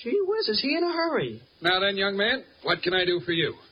Gee whiz, is he in a hurry? Now then, young man, what can I do for you?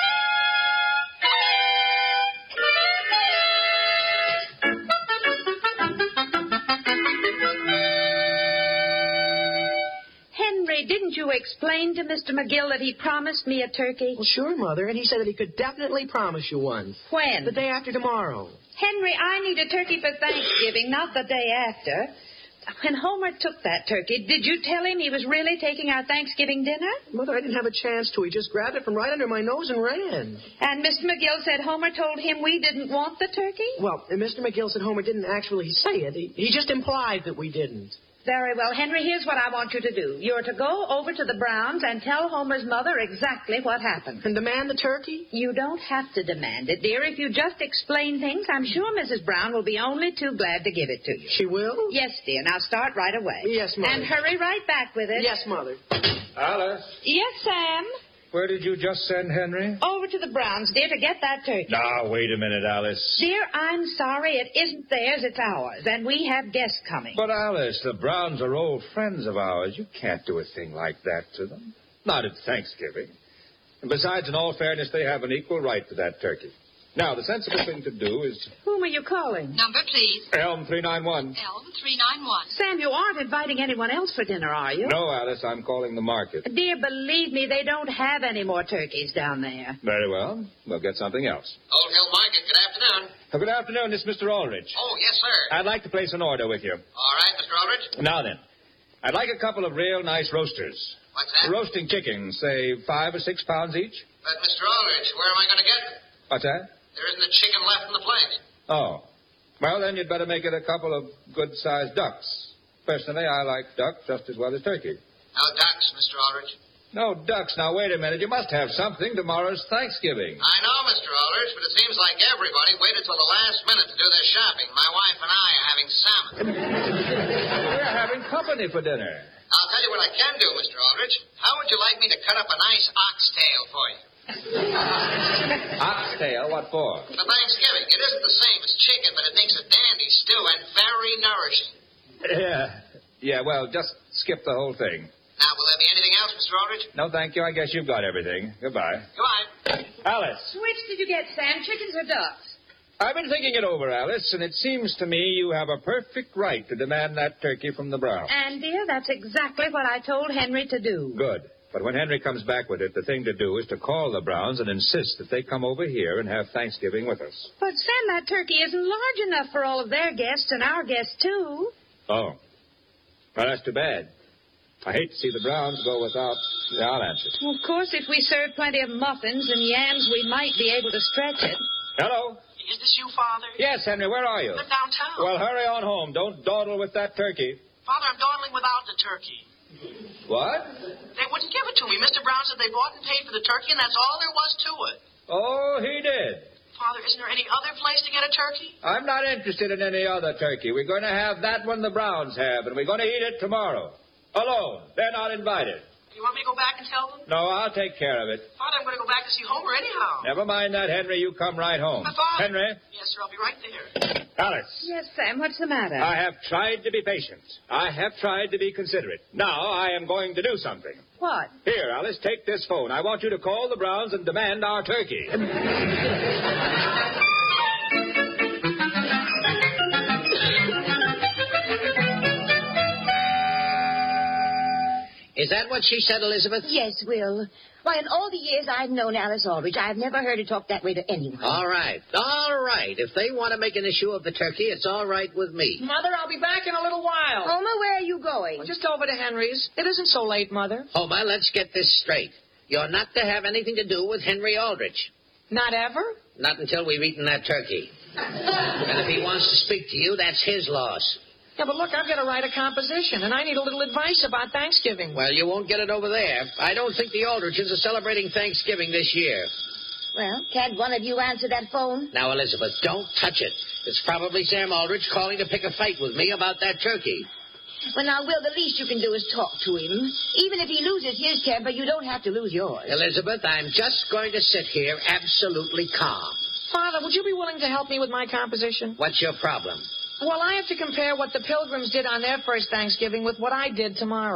Henry, didn't you explain to Mr. McGill that he promised me a turkey? Well, sure, Mother, and he said that he could definitely promise you one. When? The day after tomorrow. Henry, I need a turkey for Thanksgiving, not the day after. When Homer took that turkey, did you tell him he was really taking our Thanksgiving dinner? Mother, I didn't have a chance to. He just grabbed it from right under my nose and ran. And Mr. McGill said Homer told him we didn't want the turkey? Well, Mr. McGill said Homer didn't actually say it. He just implied that we didn't. Very well, Henry, here's what I want you to do. You're to go over to the Browns and tell Homer's mother exactly what happened. And demand the turkey? You don't have to demand it, dear. If you just explain things, I'm sure Mrs. Brown will be only too glad to give it to you. She will? Yes, dear. Now start right away. Yes, Mother. And hurry right back with it. Yes, Mother. Alice, Yes, Sam. where did you just send Henry? Over to the Browns, dear, to get that turkey. Now, wait a minute, Alice. Dear, I'm sorry. It isn't theirs, it's ours. And we have guests coming. But, Alice, the Browns are old friends of ours. You can't do a thing like that to them. Not at Thanksgiving. And besides, in all fairness, they have an equal right to that turkey. Now, the sensible thing to do is... Whom are you calling? Number, please. Elm 391. Elm 391. Sam, you aren't inviting anyone else for dinner, are you? No, Alice, I'm calling the market. Dear, believe me, they don't have any more turkeys down there. Very well. We'll get something else. Old Hill Market, good afternoon. Good afternoon. This is Mr. Aldrich. Oh, yes, sir. I'd like to place an order with you. All right, Mr. Aldrich. Now then, I'd like a couple of real nice roasters. What's that? Roasting chickens, say 5 or 6 pounds each. But, Mr. Aldrich, where am I going to get them? What's that? There isn't a chicken left in the place. Oh. Well, then you'd better make it a couple of good-sized ducks. Personally, I like duck just as well as turkey. No ducks, Mr. Aldrich. No ducks. Now, wait a minute. You must have something. Tomorrow's Thanksgiving. I know, Mr. Aldrich, but it seems like everybody waited till the last minute to do their shopping. My wife and I are having salmon. We're having company for dinner. I'll tell you what I can do, Mr. Aldrich. How would you like me to cut up a nice oxtail for you? Oxtail? What for? For Thanksgiving. It isn't the same as chicken, but it makes a dandy stew and very nourishing. Yeah, well, just skip the whole thing. Now, will there be anything else, Mr. Aldrich? No, thank you. I guess you've got everything. Goodbye. Goodbye. Alice. Which did you get, Sam, chickens or ducks? I've been thinking it over, Alice, and it seems to me you have a perfect right to demand that turkey from the Browns. And, dear, that's exactly what I told Henry to do. Good. But when Henry comes back with it, the thing to do is to call the Browns and insist that they come over here and have Thanksgiving with us. But, Sam, that turkey isn't large enough for all of their guests and our guests, too. Oh. Well, that's too bad. I hate to see the Browns go without... Yeah, I'll answer. Well, of course, if we serve plenty of muffins and yams, we might be able to stretch it. Hello? Is this you, Father? Yes, Henry, where are you? I'm downtown. Well, hurry on home. Don't dawdle with that turkey. Father, I'm dawdling without the turkey. What? They wouldn't give it to me. Mr. Brown said they bought and paid for the turkey, and that's all there was to it. Oh, he did. Father, isn't there any other place to get a turkey? I'm not interested in any other turkey. We're going to have that one the Browns have, and we're going to eat it tomorrow. Alone. They're not invited. You want me to go back and tell them? No, I'll take care of it. Father, I'm going to go back to see Homer anyhow. Never mind that, Henry. You come right home. Father. Henry? Yes, sir. I'll be right there. Alice. Yes, Sam, what's the matter? I have tried to be patient. I have tried to be considerate. Now I am going to do something. What? Here, Alice, take this phone. I want you to call the Browns and demand our turkey. Is that what she said, Elizabeth? Yes, Will. Why, in all the years I've known Alice Aldrich, I've never heard her talk that way to anyone. All right. If they want to make an issue of the turkey, it's all right with me. Mother, I'll be back in a little while. Homer, where are you going? Just over to Henry's. It isn't so late, Mother. Homer, let's get this straight. You're not to have anything to do with Henry Aldrich. Not ever? Not until we've eaten that turkey. And if he wants to speak to you, that's his loss. Yeah, but look, I've got to write a composition, and I need a little advice about Thanksgiving. Well, you won't get it over there. I don't think the Aldriches are celebrating Thanksgiving this year. Well, can't one of you answer that phone? Now, Elizabeth, don't touch it. It's probably Sam Aldrich calling to pick a fight with me about that turkey. Well, now, Will, the least you can do is talk to him. Even if he loses his temper, you don't have to lose yours. Elizabeth, I'm just going to sit here absolutely calm. Father, would you be willing to help me with my composition? What's your problem? Well, I have to compare what the Pilgrims did on their first Thanksgiving with what I did tomorrow.